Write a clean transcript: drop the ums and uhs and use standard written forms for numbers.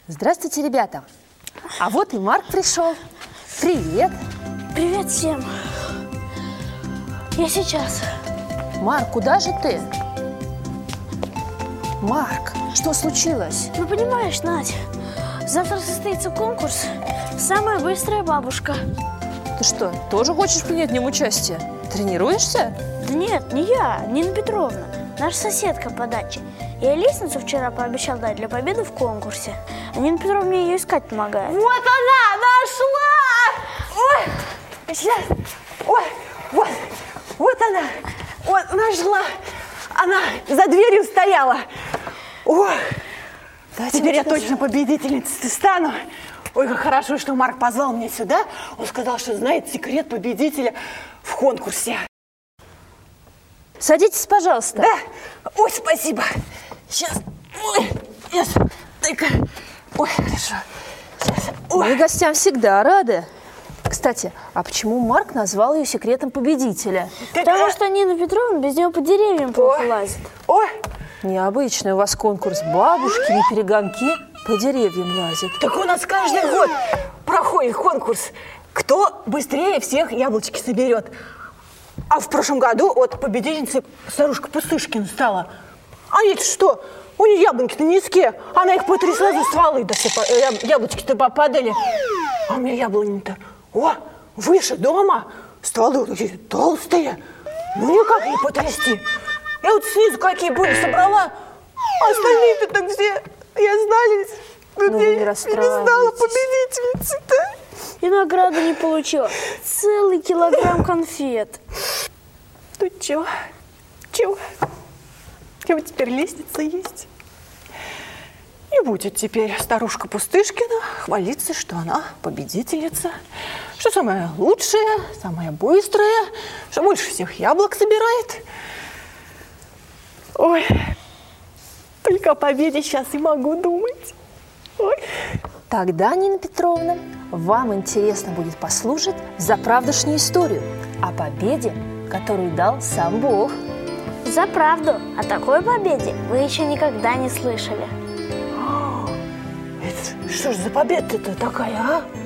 Здравствуйте, ребята! А вот и Марк пришел. Привет! Привет всем! Я сейчас. Марк, куда же ты? Марк, что случилось? Ну, понимаешь, Надь, завтра состоится конкурс «Самая быстрая бабушка». Ты что, тоже хочешь принять в нем участие? Тренируешься? Да нет, не я, Нина Петровна, наша соседка по даче. Я лестницу вчера пообещал дать для победы в конкурсе. А Нина Петровна мне ее искать помогает. Вот она, нашла! Ой, сейчас, ой, вот она, вот нашла. Она за дверью стояла. О, теперь я точно победительницей стану. Ой, как хорошо, что Марк позвал меня сюда. Он сказал, что знает секрет победителя в конкурсе. Садитесь, пожалуйста. Да? Ой, спасибо. Сейчас. Ой, сейчас. Только. Ой, хорошо. Сейчас. Ой. Мы гостям всегда рады. Кстати, а почему Марк назвал ее секретом победителя? Потому что Нина Петровна без нее по деревьям плохо лазит. Ой. Необычный у вас конкурс. Бабушки на перегонки по деревьям лазят. Так у нас каждый год проходит конкурс. Кто быстрее всех яблочки соберет. А в прошлом году вот победительницей старушка Пустышкина стала. А это что? У нее яблоньки-то низкие. Она их потрясла за стволы, да все яблочки-то попадали. А у меня яблони-то, выше дома. Стволы такие толстые. Ну никак не потрясти. Я вот снизу какие были собрала, а остальные-то так все и остались. Ну, я не не стала расстраивайтесь. победительницей-то. И награду не получила. Целый килограмм конфет. Ну чего? Чего? Вот теперь лестница есть. И будет теперь старушка Пустышкина хвалиться, что она победительница, что самая лучшая, самая быстрая, что больше всех яблок собирает. Ой, только о победе сейчас и могу думать. Ой. Тогда, Нина Петровна, вам интересно будет послушать заправдошнюю историю о победе, которую дал сам Бог. За правду. О такой победе вы еще никогда не слышали. Это что ж за победа-то такая, а?